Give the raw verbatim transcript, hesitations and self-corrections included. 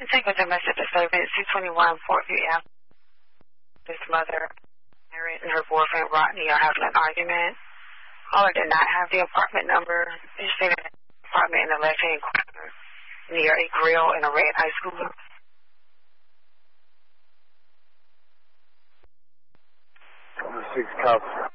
take a domestic disturbance, two twenty-one Fort View Avenue. This mother, Mary, and her boyfriend, Rodney, are having an argument. Caller did not have the apartment number. She stayed in an apartment in the left-hand corner near a grill in a red high school. Six cops.